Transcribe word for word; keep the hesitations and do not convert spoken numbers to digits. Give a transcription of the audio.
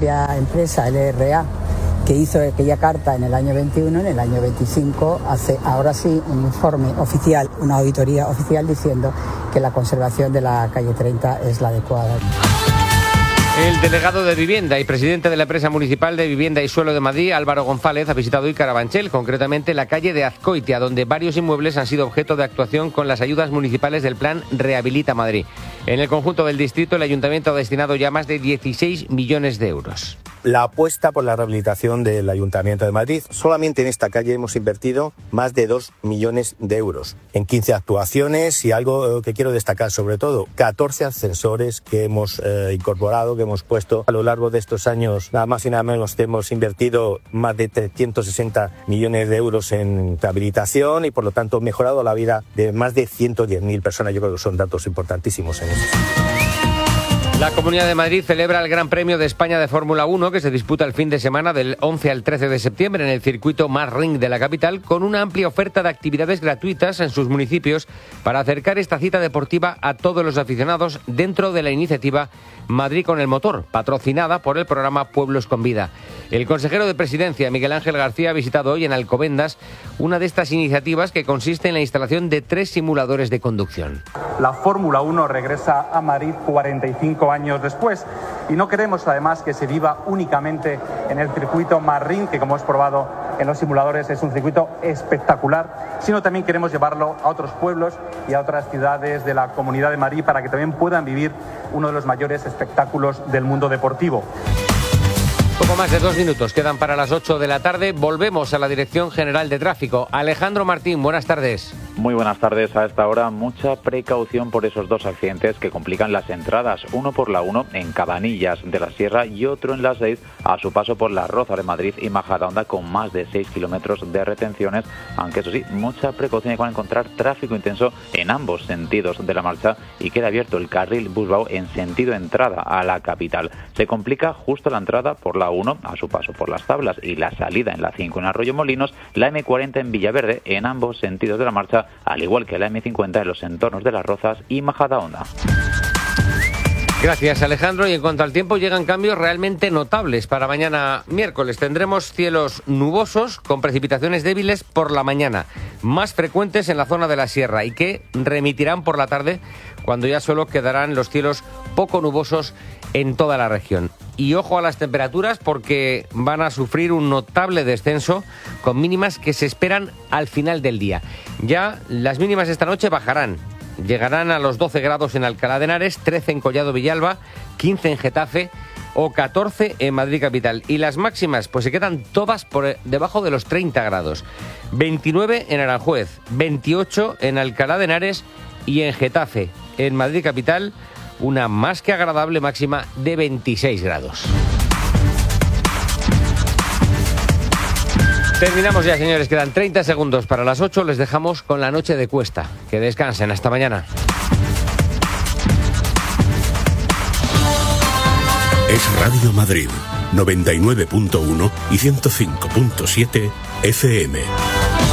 propia empresa, L R A, que hizo aquella carta en el año veintiuno, en el año veinticinco hace ahora sí un informe oficial, una auditoría oficial diciendo que la conservación de la calle treinta es la adecuada. El delegado de Vivienda y presidente de la empresa municipal de Vivienda y Suelo de Madrid, Álvaro González, ha visitado hoy Carabanchel, concretamente la calle de Azcoitia, donde varios inmuebles han sido objeto de actuación con las ayudas municipales del plan Rehabilita Madrid. En el conjunto del distrito, el ayuntamiento ha destinado ya más de dieciséis millones de euros. La apuesta por la rehabilitación del Ayuntamiento de Madrid. Solamente en esta calle hemos invertido más de dos millones de euros en quince actuaciones y algo que quiero destacar sobre todo, catorce ascensores que hemos eh, incorporado, que hemos puesto a lo largo de estos años. Nada más y nada menos hemos invertido más de trescientos sesenta millones de euros en rehabilitación y por lo tanto mejorado la vida de más de ciento diez mil personas. Yo creo que son datos importantísimos en eso. La Comunidad de Madrid celebra el Gran Premio de España de Fórmula uno que se disputa el fin de semana del once al trece de septiembre en el circuito Marring de la capital, con una amplia oferta de actividades gratuitas en sus municipios para acercar esta cita deportiva a todos los aficionados dentro de la iniciativa Madrid con el motor, patrocinada por el programa Pueblos con Vida. El consejero de Presidencia, Miguel Ángel García, ha visitado hoy en Alcobendas una de estas iniciativas que consiste en la instalación de tres simuladores de conducción. La Fórmula uno regresa a Madrid cuarenta y cinco años después y no queremos además que se viva únicamente en el circuito Marring, que como hemos probado en los simuladores es un circuito espectacular, sino también queremos llevarlo a otros pueblos y a otras ciudades de la Comunidad de Madrid para que también puedan vivir uno de los mayores espectáculos del mundo deportivo. Poco más de dos minutos quedan para las ocho de la tarde. Volvemos a la Dirección General de Tráfico. Alejandro Martín, buenas tardes. Muy buenas tardes. A esta hora, mucha precaución por esos dos accidentes que complican las entradas. Uno por la uno en Cabanillas de la Sierra y otro en la seis a su paso por la Roza de Madrid y Majadahonda, con más de seis kilómetros de retenciones. Aunque eso sí, mucha precaución y van a encontrar tráfico intenso en ambos sentidos de la marcha y queda abierto el carril Busbao en sentido entrada a la capital. Se complica justo la entrada por la uno a su paso por las Tablas y la salida en la cinco en Arroyo Molinos, la eme cuarenta en Villaverde en ambos sentidos de la marcha, al igual que la eme cincuenta en los entornos de Las Rozas y Majadahonda. Gracias, Alejandro. Y en cuanto al tiempo, llegan cambios realmente notables. Para mañana miércoles tendremos cielos nubosos con precipitaciones débiles por la mañana, más frecuentes en la zona de la sierra y que remitirán por la tarde, cuando ya solo quedarán los cielos poco nubosos en toda la región. Y ojo a las temperaturas, porque van a sufrir un notable descenso con mínimas que se esperan al final del día. Ya las mínimas esta noche bajarán. Llegarán a los doce grados en Alcalá de Henares, trece en Collado Villalba, quince en Getafe o catorce en Madrid capital. Y las máximas pues se quedan todas por debajo de los treinta grados. veintinueve en Aranjuez, veintiocho en Alcalá de Henares y en Getafe. En Madrid capital, una más que agradable máxima de veintiséis grados. Terminamos ya, señores. Quedan treinta segundos para las ocho. Les dejamos con la noche de Cuesta. Que descansen. Hasta mañana. Es Radio Madrid, noventa y nueve punto uno y ciento cinco punto siete F M.